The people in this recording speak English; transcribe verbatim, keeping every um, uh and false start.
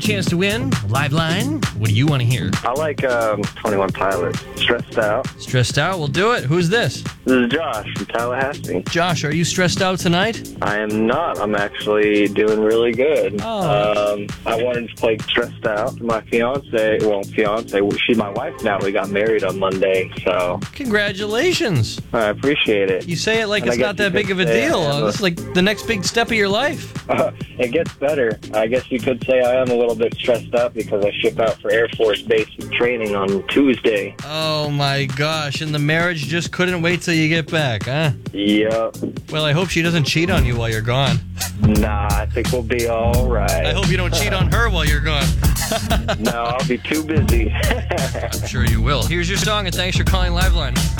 Chance to win. Live line. What do you want to hear? I like um, twenty-one Pilots. Stressed Out. Stressed out? We'll do it. Who's this? This is Josh from Tallahassee. Josh, are you stressed out tonight? I am not. I'm actually doing really good. Oh. Um, I wanted to play Stressed Out. My fiance, well, fiance, she's my wife now. We got married on Monday, so Congratulations. I appreciate it. You say it like And it's I guess not that you big could of a say I deal. am Uh, a- This is like the next big step of your life. Uh, it gets better. I guess you could say I am a little bit stressed out because I ship out for Air Force Basic training on Tuesday. Oh my gosh, and the marriage just couldn't wait till you get back, huh? Yep. Well, I hope she doesn't cheat on you while you're gone. Nah, I think we'll be all right. I hope you don't cheat on her while you're gone. No, I'll be too busy. I'm sure you will. Here's your song, and thanks for calling Liveline.